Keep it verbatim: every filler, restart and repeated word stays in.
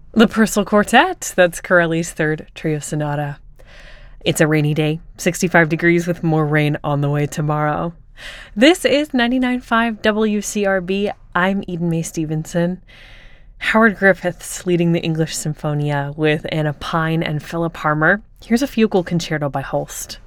The Purcell Quartet, that's Corelli's third trio sonata. It's a rainy day, sixty-five degrees with more rain on the way tomorrow. This is ninety-nine point five W C R B. I'm Eden Mae Stevenson. Howard Griffiths leading the English Symphonia with Anna Pine and Philip Harmer. Here's a fugal concerto by Holst.